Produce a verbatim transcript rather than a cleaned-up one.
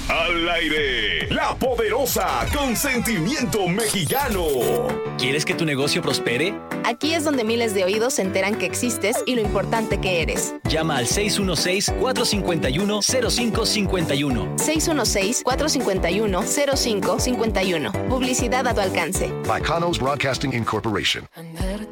Al aire, La Poderosa con sentimiento mexicano. ¿Quieres que tu negocio prospere? Aquí es donde miles de oídos se enteran que existes y lo importante que eres. Llama al seis uno seis, cuatro cinco uno, cero cinco cinco uno. seis uno seis, cuatro cinco uno, cero cinco cinco uno. Publicidad a tu alcance. By Kanos Broadcasting Incorporation. Andarte